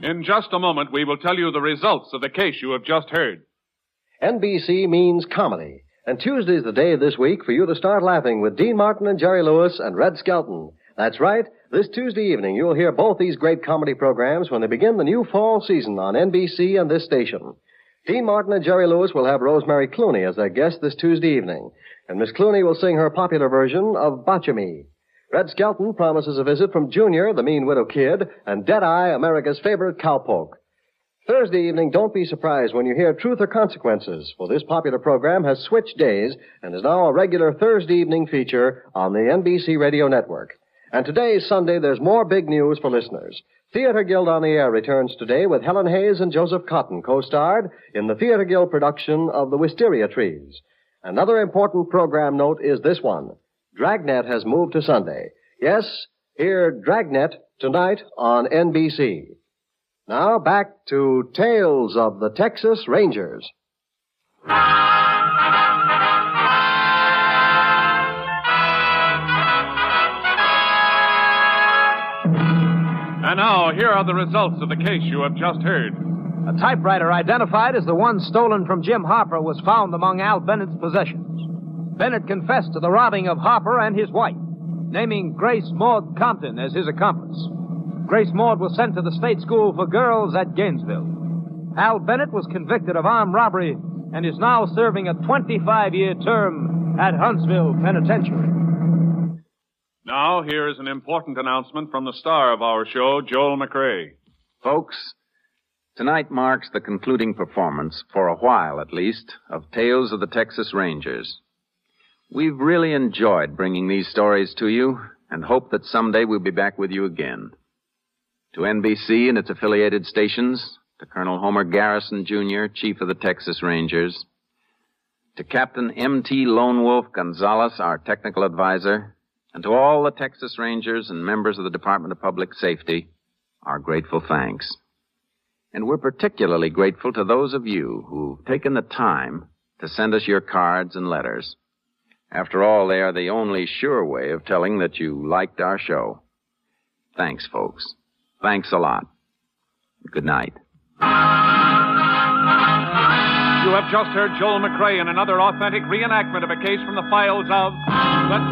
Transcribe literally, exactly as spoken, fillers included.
In just a moment, we will tell you the results of the case you have just heard. N B C means comedy. And Tuesday's the day this week for you to start laughing with Dean Martin and Jerry Lewis and Red Skelton. That's right. This Tuesday evening, you'll hear both these great comedy programs when they begin the new fall season on N B C and this station. Dean Martin and Jerry Lewis will have Rosemary Clooney as their guest this Tuesday evening. And Miss Clooney will sing her popular version of Botcha-Me. Red Skelton promises a visit from Junior, the mean widow kid, and Deadeye, America's favorite cowpoke. Thursday evening, don't be surprised when you hear Truth or Consequences, for this popular program has switched days and is now a regular Thursday evening feature on the N B C Radio Network. And today, Sunday, there's more big news for listeners. Theater Guild on the Air returns today with Helen Hayes and Joseph Cotton co-starred in the Theater Guild production of The Wisteria Trees. Another important program note is this one. Dragnet has moved to Sunday. Yes, hear Dragnet tonight on N B C. Now back to Tales of the Texas Rangers. And now, here are the results of the case you have just heard. A typewriter identified as the one stolen from Jim Harper was found among Al Bennett's possessions. Bennett confessed to the robbing of Harper and his wife, naming Grace Maud Compton as his accomplice. Grace Maud was sent to the State School for Girls at Gainesville. Al Bennett was convicted of armed robbery and is now serving a twenty-five-year term at Huntsville Penitentiary. Now, here is an important announcement from the star of our show, Joel McRae. Folks, tonight marks the concluding performance, for a while at least, of Tales of the Texas Rangers. We've really enjoyed bringing these stories to you and hope that someday we'll be back with you again. To N B C and its affiliated stations, to Colonel Homer Garrison, Junior, Chief of the Texas Rangers, to Captain M T Lone Wolf Gonzalez, our technical advisor, and to all the Texas Rangers and members of the Department of Public Safety, our grateful thanks. And we're particularly grateful to those of you who've taken the time to send us your cards and letters. After all, they are the only sure way of telling that you liked our show. Thanks, folks. Thanks a lot. Good night. You have just heard Joel McRae in another authentic reenactment of a case from the files of the